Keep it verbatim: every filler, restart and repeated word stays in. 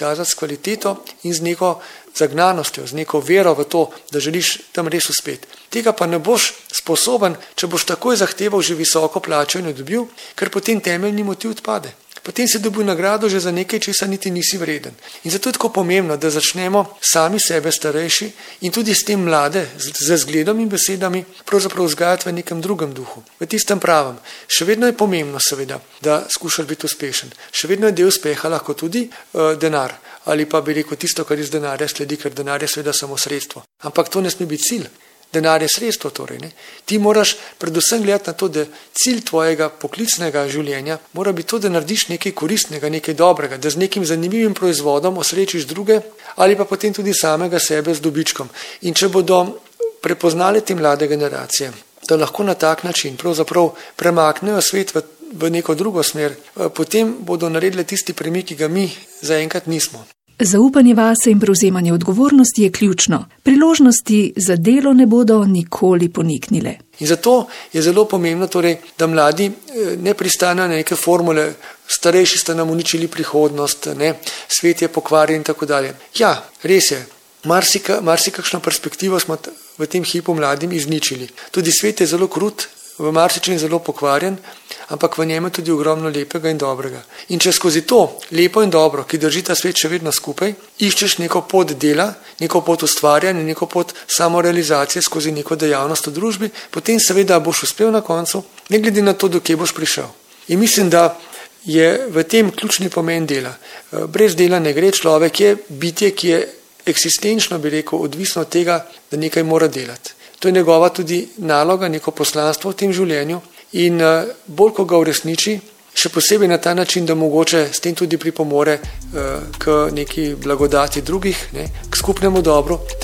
izkazati s kvaliteto in z neko zagnanostjo, z neko vero v to, da želiš tam res uspeti. Tega pa ne boš sposoben, če boš takoj zahteval že visoko plačo in jo dobil, ker potem temeljni motiv odpade. Potem si dobil nagrado že za nekaj, česa niti nisi vreden. In zato je tako pomembno, da začnemo sami sebe starejši in tudi s tem mlade, z zgledom in besedami, pravzaprav vzgajati v nekem drugem duhu, v tistem pravem. Še vedno je pomembno, seveda, da skušaš biti uspešen. Še vedno je del uspeha lahko tudi uh, denar, ali pa bi rekel tisto, kar iz denarja sledi, ker denar je seveda samo sredstvo. Ampak to ne sme biti cilj. Denar je sredstvo torej. Ne? Ti moraš predvsem gledati na to, da cilj tvojega poklicnega življenja mora biti to, da narediš nekaj koristnega, nekaj dobrega, da z nekim zanimivim proizvodom osrečiš druge ali pa potem tudi samega sebe z dobičkom. In če bodo prepoznali te mlade generacije, da lahko na tak način pravzaprav premaknejo svet v, v neko drugo smer, potem bodo naredili tisti premik, ki ga mi zaenkrat nismo. Zaupanje vase in prevzemanje odgovornosti je ključno. Priložnosti za delo ne bodo nikoli poniknile. In zato je zelo pomembno, torej, da mladi ne pristanejo na neke formule, starejši ste nam uničili prihodnost, ne, svet je pokvarjen in tako dalje. Ja, res je, marsika, marsikakšno perspektivo smo v tem hipu mladim izničili. Tudi svet je zelo krut, v marsičem zelo pokvarjen, ampak v njem je tudi ogromno lepega in dobrega. In če skozi to lepo in dobro, ki drži ta svet še vedno skupaj, iščeš neko pot dela, neko pot ustvarjanja, neko pot samorealizacije skozi neko dejavnost v družbi, potem seveda boš uspel na koncu, ne glede na to, do kje boš prišel. In mislim, da je v tem ključni pomen dela. Brez dela ne gre, človek je bitje, ki je eksistenčno, bi rekel, odvisno od tega, da nekaj mora delati. To je njegova tudi naloga, neko poslanstvo v tem življenju in bolj, ko ga uresniči, še posebej na ta način, da mogoče s tem tudi pripomore k neki blagodati drugih, ne, k skupnemu dobru.